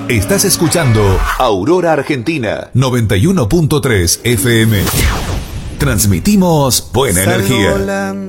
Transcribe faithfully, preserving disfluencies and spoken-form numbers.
Estás escuchando Aurora Argentina noventa y uno punto tres F M. Transmitimos buena energía.